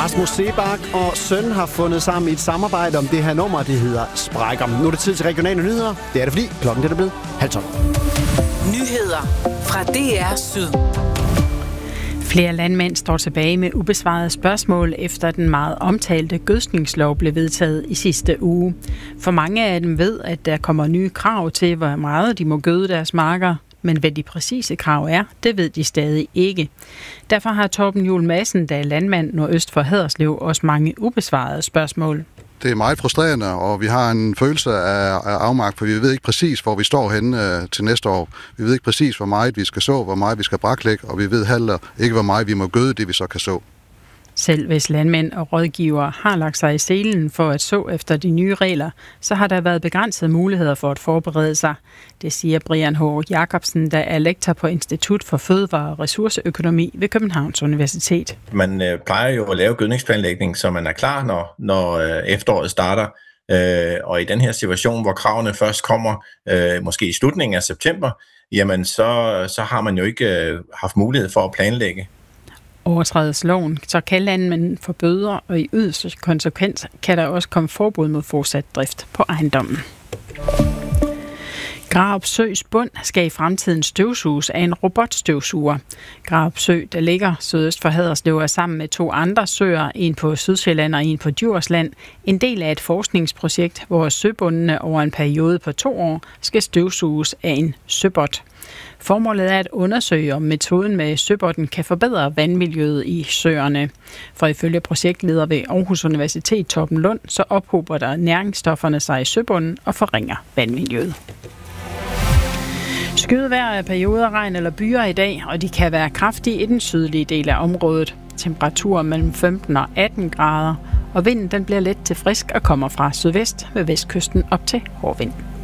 Rasmus Seebach og Søn har fundet sammen i et samarbejde om det her nummer, det hedder Sprækker. Nu er det tid til regionale nyheder. Det er det, fordi klokken er blevet 11:30. Nyheder fra DR Syd. Flere landmænd står tilbage med ubesvarede spørgsmål, efter den meget omtalte gødskningslov blev vedtaget i sidste uge. For mange af dem ved, at der kommer nye krav til, hvor meget de må gøde deres marker. Men hvad de præcise krav er, det ved de stadig ikke. Derfor har Torben Juhl Madsen, der er landmand nordøst for Haderslev, også mange ubesvarede spørgsmål. Det er meget frustrerende, og vi har en følelse af afmagt, for vi ved ikke præcis, hvor vi står henne til næste år. Vi ved ikke præcis, hvor meget vi skal så, hvor meget vi skal braklægge, og vi ved heller ikke, hvor meget vi må gøde det, vi så kan så. Selv hvis landmænd og rådgivere har lagt sig i selen for at så efter de nye regler, så har der været begrænsede muligheder for at forberede sig. Det siger Brian H. Jacobsen, der er lektor på Institut for Fødevare- og Ressourceøkonomi ved Københavns Universitet. Man plejer jo at lave gødningsplanlægning, så man er klar, når efteråret starter. Og i den her situation, hvor kravene først kommer, måske i slutningen af september, jamen så har man jo ikke haft mulighed for at planlægge. Overtrædes loven, så kan landmænd få bøder, og i yderste konsekvens kan der også komme forbud mod fortsat drift på ejendommen. Graup Søs bund skal i fremtiden støvsuges af en robotstøvsuger. Graup Sø, der ligger sydøst for Haderslev, er sammen med 2 andre søer, en på Sydsjælland og en på Djursland, en del af et forskningsprojekt, hvor søbundene over en periode på 2 år skal støvsuges af en søbot. Formålet er at undersøge, om metoden med søbotten kan forbedre vandmiljøet i søerne. For ifølge projektleder ved Aarhus Universitet Torben Lund, så ophober der næringsstofferne sig i søbunden og forringer vandmiljøet. Skyet vejr af perioder regn eller byer i dag, og de kan være kraftige i den sydlige del af området. Temperaturer mellem 15 og 18 grader, og vinden den bliver let til frisk og kommer fra sydvest ved vestkysten op til hård vind.